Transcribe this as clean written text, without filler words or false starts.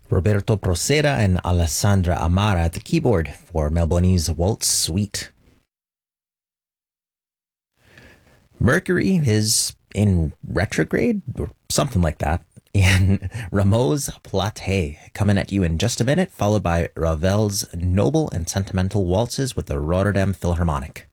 Roberto Procera and Alessandra Amara at the keyboard for Melboni's Waltz Suite. Mercury is in retrograde or something like that in Rameau's Platée, coming at you in just a minute, followed by Ravel's noble and sentimental waltzes with the Rotterdam Philharmonic.